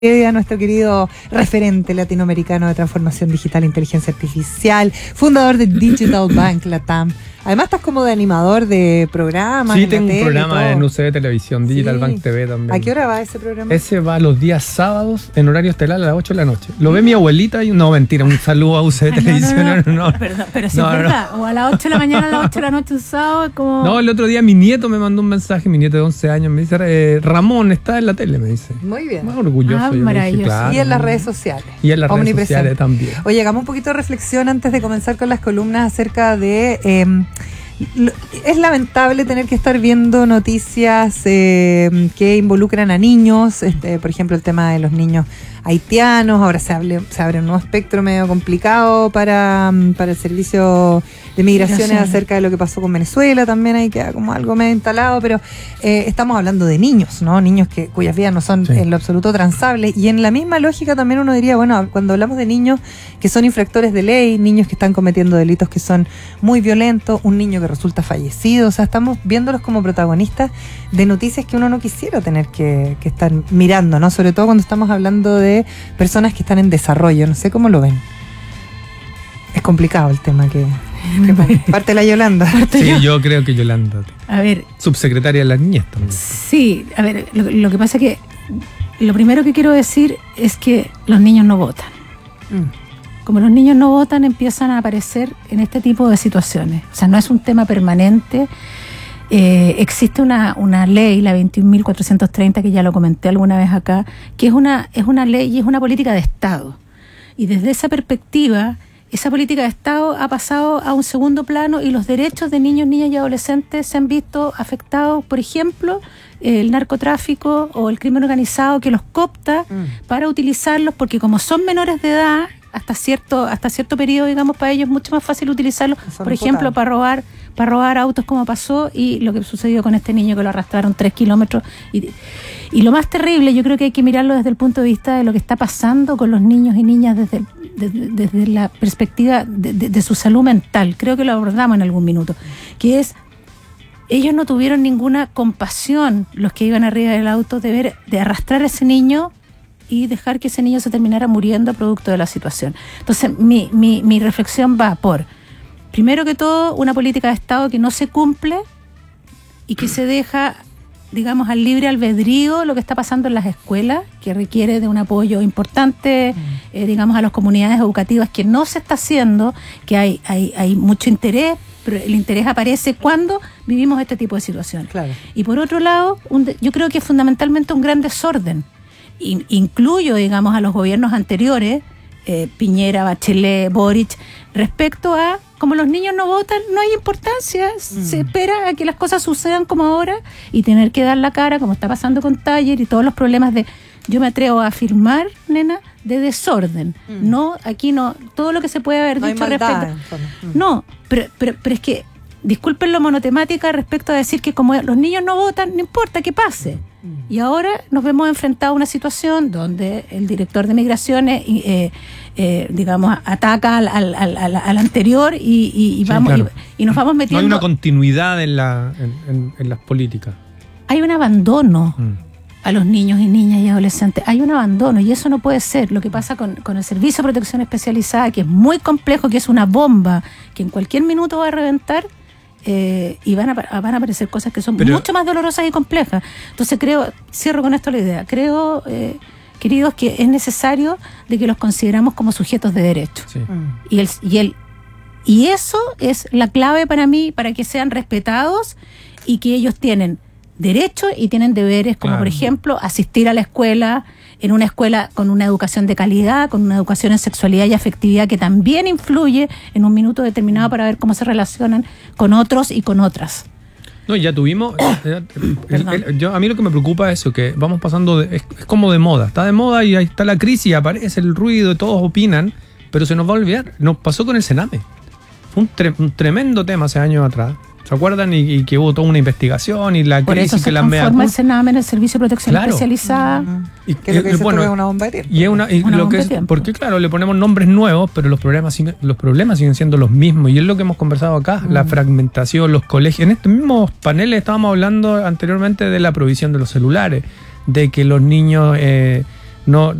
A nuestro querido referente latinoamericano de transformación digital e inteligencia artificial, fundador de Digital Bank Latam. Además estás como de animador de programas. Sí, tengo un programa en UCB Televisión, Digital Bank TV también. ¿A qué hora va ese programa? Ese va los días sábados en horario estelar a las 8 de la noche. Lo ve mi abuelita y no, mentira, un saludo a UCB Televisión. No. Pero si es verdad, o a las 8 de la mañana, a las 8 de la noche un sábado, como... No, el otro día mi nieto me mandó un mensaje, mi nieto de 11 años, me dice, Ramón, está en la tele, me dice. Muy bien. Más orgulloso. Maravilloso. Dije, claro, y en las redes sociales. Y en las redes sociales también. Oye, hagamos un poquito de reflexión antes de comenzar con las columnas acerca de... es lamentable tener que estar viendo noticias que involucran a niños, por ejemplo el tema de los niños haitianos. Ahora se abre un nuevo espectro medio complicado para el servicio de migraciones acerca de lo que pasó con Venezuela. También ahí queda como algo medio instalado, pero estamos hablando de niños, ¿no? Niños cuyas vidas no son en lo absoluto transables. Y en la misma lógica también uno diría, bueno, cuando hablamos de niños que son infractores de ley, niños que están cometiendo delitos que son muy violentos, un niño que resulta fallecido, o sea, estamos viéndolos como protagonistas de noticias que uno no quisiera tener que estar mirando, ¿no? Sobre todo cuando estamos hablando de personas que están en desarrollo. No sé cómo lo ven. Es complicado el tema que parte la Yolanda. Sí, yo creo que Yolanda. A ver. Subsecretaria de las niñas también. Sí, a ver, lo que pasa es que lo primero que quiero decir es que los niños no votan. Como los niños no votan, empiezan a aparecer en este tipo de situaciones. O sea, no es un tema permanente. Existe una ley, la 21.430, que ya lo comenté alguna vez acá, que es una ley y es una política de Estado. Y desde esa perspectiva, esa política de Estado ha pasado a un segundo plano y los derechos de niños, niñas y adolescentes se han visto afectados, por ejemplo, el narcotráfico o el crimen organizado que los coopta para utilizarlos, porque como son menores de edad, hasta cierto periodo, digamos, para ellos es mucho más fácil utilizarlos, por ejemplo, para robar autos, como pasó, y lo que sucedió con este niño que lo arrastraron 3 kilómetros. Y lo más terrible, yo creo que hay que mirarlo desde el punto de vista de lo que está pasando con los niños y niñas desde la perspectiva de su salud mental. Creo que lo abordamos en algún minuto, que es, ellos no tuvieron ninguna compasión, los que iban arriba del auto, de arrastrar a ese niño y dejar que ese niño se terminara muriendo producto de la situación. Entonces, mi reflexión va por, primero que todo, una política de Estado que no se cumple y que se deja, digamos, al libre albedrío lo que está pasando en las escuelas, que requiere de un apoyo importante, digamos, a las comunidades educativas, que no se está haciendo, que hay mucho interés, pero el interés aparece cuando vivimos este tipo de situaciones. Claro. Y por otro lado, yo creo que fundamentalmente un gran desorden. Incluyo, digamos, a los gobiernos anteriores, Piñera, Bachelet, Boric, respecto a, como los niños no votan, no hay importancia, se espera a que las cosas sucedan como ahora y tener que dar la cara, como está pasando con Taller y todos los problemas yo me atrevo a afirmar, nena, de desorden. No, aquí no, todo lo que se puede haber dicho respecto. No, pero es que, disculpen lo monotemática respecto a decir que como los niños no votan, no importa que pase. Y ahora nos vemos enfrentados a una situación donde el director de Migraciones, digamos, ataca al anterior y vamos, claro. y nos vamos metiendo. No hay una continuidad en las políticas. Hay un abandono a los niños y niñas y adolescentes. Hay un abandono y eso no puede ser. Lo que pasa con el Servicio de Protección Especializada, que es muy complejo, que es una bomba que en cualquier minuto va a reventar. Y van a aparecer cosas que son mucho más dolorosas y complejas. Entonces cierro con esto la idea, queridos, que es necesario de que los consideramos como sujetos de derecho. Sí. Y eso es la clave para mí, para que sean respetados y que ellos tienen derechos y tienen deberes, como por ejemplo asistir a la escuela, en una escuela con una educación de calidad, con una educación en sexualidad y afectividad que también influye en un minuto determinado para ver cómo se relacionan con otros y con otras. No, ya tuvimos... a mí lo que me preocupa es eso, que vamos pasando... es como de moda. Está de moda y ahí está la crisis, aparece el ruido, todos opinan, pero se nos va a olvidar. Nos pasó con el Sename. Fue un tremendo tema hace años atrás. ¿Se acuerdan? Y que hubo toda una investigación y la crisis que la MEA... Por eso se conforma el Sename en el Servicio de Protección Especializada. Y que lo que dice es una bomba de tiempo. Porque claro, le ponemos nombres nuevos, pero los problemas siguen siendo los mismos. Y es lo que hemos conversado acá, la fragmentación, los colegios. En estos mismos paneles estábamos hablando anteriormente de la provisión de los celulares, de que los niños no